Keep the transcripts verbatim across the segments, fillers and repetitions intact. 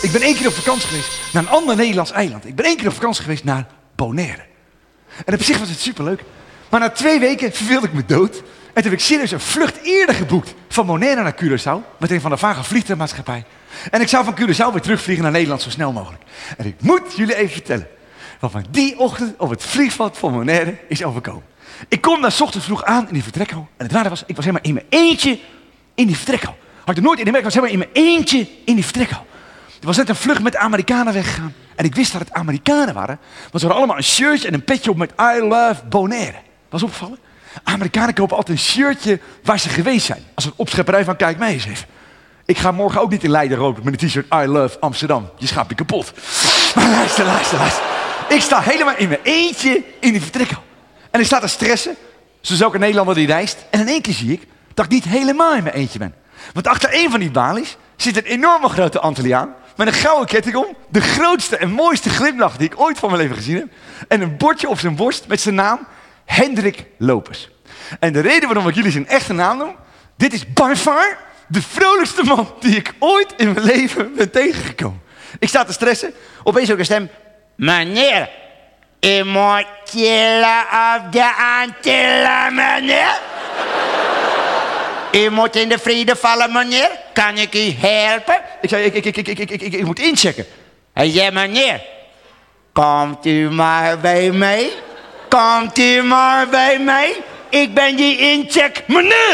Ik ben één keer op vakantie geweest naar een ander Nederlands eiland. Ik ben één keer op vakantie geweest naar Bonaire. En op zich was het superleuk. Maar na twee weken verveelde ik me dood. En toen heb ik serieus een vlucht eerder geboekt van Bonaire naar Curaçao. Met een van de vage vliegtuigmaatschappij. En ik zou van Curaçao weer terugvliegen naar Nederland zo snel mogelijk. En ik moet jullie even vertellen wat me die ochtend op het vliegveld van Bonaire is overkomen. Ik kom daar 's ochtends vroeg aan in die vertrekhal. En het rare was, ik was helemaal in mijn eentje in die vertrekhal. Had ik er nooit in de merk, ik was helemaal in mijn eentje in die vertrekhal. Er was net een vlucht met Amerikanen weggegaan. En ik wist dat het Amerikanen waren. Want ze hadden allemaal een shirtje en een petje op met I love Bonaire. Was opgevallen? Amerikanen kopen altijd een shirtje waar ze geweest zijn. Als een opschepperij van kijk mij eens even. Ik ga morgen ook niet in Leiden roken met een t-shirt I love Amsterdam. Je schaapt je kapot. Maar luister, luister, luister. Ik sta helemaal in mijn eentje in die vertrekhal. En ik sta te stressen. Zoals ook een Nederlander die reist. En in één keer zie ik dat ik niet helemaal in mijn eentje ben. Want achter een van die balies zit een enorme grote Antilliaan. Met een gouden ketting om. De grootste en mooiste glimlach die ik ooit van mijn leven gezien heb. En een bordje op zijn borst met zijn naam. Hendrik Lopes. En de reden waarom ik jullie zijn echte naam noem. Dit is by far de vrolijkste man die ik ooit in mijn leven ben tegengekomen. Ik sta te stressen. Opeens ook een stem. Meneer, u moet chillen op de Antillen, meneer. U moet in de vrede vallen, meneer. Kan ik u helpen? Ik zei, ik, ik, ik, ik, ik, ik, ik, ik moet inchecken. Hij zei, meneer, komt u maar bij mij. Komt u maar bij mij. Ik ben die incheck, meneer.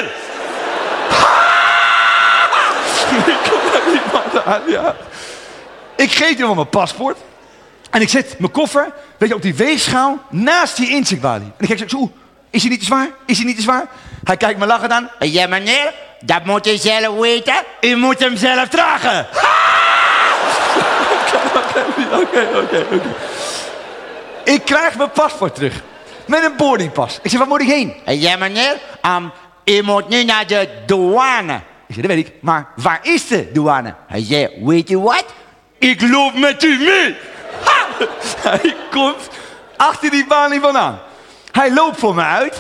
Ik kom naar die man aan, ja. Ik geef hem mijn paspoort. En ik zet mijn koffer, weet je, op die weegschaal naast die incheckbalie. En ik kijk zo, is hij niet te zwaar? Is hij niet te zwaar? Hij kijkt me lachend aan. Ja, meneer, dat moet u zelf weten. U moet hem zelf dragen. Oké, oké, oké. Ik krijg mijn paspoort terug. Met een boardingpas. Ik zeg, waar moet ik heen? Ja, meneer, um, u moet nu naar de douane. Ik zeg, dat weet ik. Maar waar is de douane? Hij zei, weet u wat? Ik loop met u mee. Ha! Hij komt achter die balie vandaan. Hij loopt voor me uit.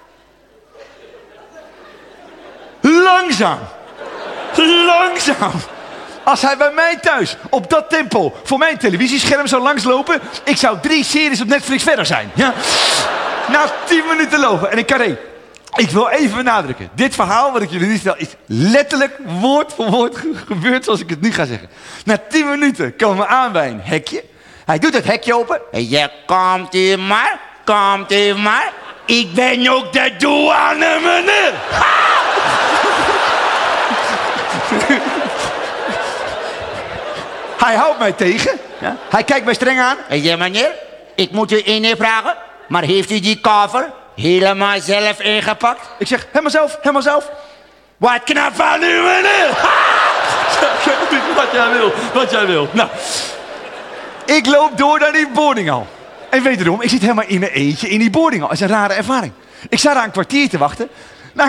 Langzaam. Langzaam. Als hij bij mij thuis op dat tempo voor mijn televisiescherm zou langslopen, ik zou drie series op Netflix verder zijn. Ja? Na tien minuten lopen. En ik Carré, ik wil even benadrukken. Dit verhaal wat ik jullie nu vertel is letterlijk woord voor woord gebeurd zoals ik het nu ga zeggen. Na tien minuten komen we aan bij een hekje. Hij doet het hekje open. Ja, komt u maar, komt u maar. Ik ben ook de douane, meneer. Hij houdt mij tegen. Ja? Hij kijkt mij streng aan. Ja, meneer, ik moet u één ding vragen. Maar heeft u die koffer helemaal zelf ingepakt? Ik zeg, helemaal zelf, helemaal zelf. Wat knap van u, meneer. Wat jij wil, wat jij wil. Nou, ik loop door naar die boardinghal. En wederom, ik zit helemaal in mijn eentje in die boardinghal. Dat is een rare ervaring. Ik sta daar een kwartier te wachten.